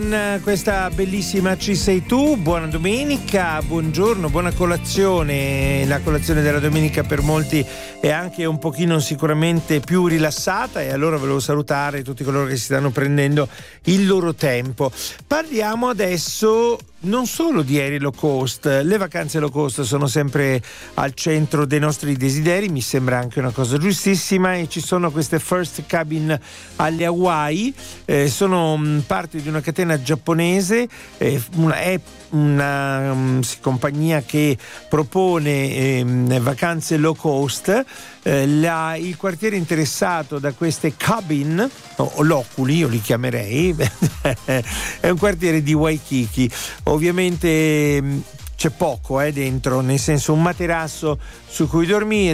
Questa bellissima Ci sei tu, buona domenica, buongiorno, buona colazione. La colazione della domenica per molti è anche un pochino sicuramente più rilassata, e allora volevo salutare tutti coloro che si stanno prendendo il loro tempo. Parliamo adesso non solo di aerei low cost. Le vacanze low cost sono sempre al centro dei nostri desideri, mi sembra anche una cosa giustissima, e ci sono queste first cabin alle Hawaii, sono parte di una catena giapponese, è una compagnia che propone vacanze low cost. Il quartiere interessato da queste cabin o loculi, io li chiamerei, è un quartiere di Waikiki. Ovviamente c'è poco dentro, nel senso un materasso su cui dormire,